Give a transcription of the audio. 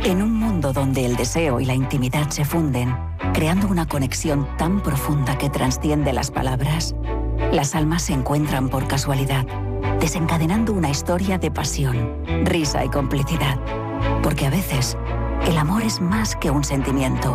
En un mundo donde el deseo y la intimidad se funden, creando una conexión tan profunda que trasciende las palabras, las almas se encuentran por casualidad, desencadenando una historia de pasión, risa y complicidad. Porque a veces, el amor es más que un sentimiento,